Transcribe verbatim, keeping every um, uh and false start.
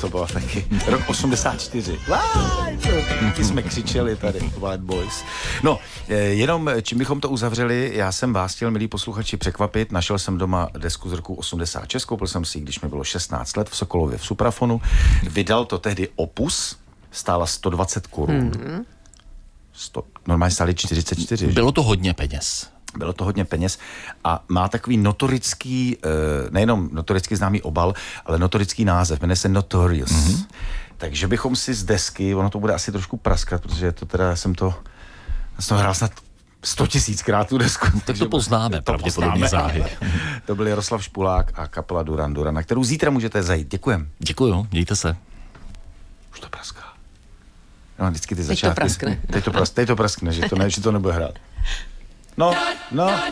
to bylo taky. Rok osmdesát čtyři. Ty jsme křičeli tady, White Boys. No, jenom čím bychom to uzavřeli, já jsem vás chtěl, milí posluchači, překvapit. Našel jsem doma desku z roku osmdesát šest, koupil jsem si ji, když mi bylo šestnáct let v Sokolově v Suprafonu. Vydal to tehdy Opus, stála sto dvacet korun. Hmm. Normálně stály čtyřicet čtyři. Bylo to hodně peněz. Bylo to hodně peněz a má takový notorický, nejenom notoricky známý obal, ale notorický název, jmenuje se Notorious. Mm-hmm. Takže bychom si z desky, ono to bude asi trošku praskat, protože to teda, jsem to, já jsem to hrál snad sto tisíckrát tu desku. Tak to poznáme, to pravděpodobně záhy. To byl Jaroslav Špulák a kapela Duran Duran, na kterou zítra můžete zajít. Děkujem. Děkuju, mějte se. Už to praská. No, vždycky ty teď začátky. To praskne. Teď to praskne. Teď to praskne, že to, ne, že to nebude hrát. No, no.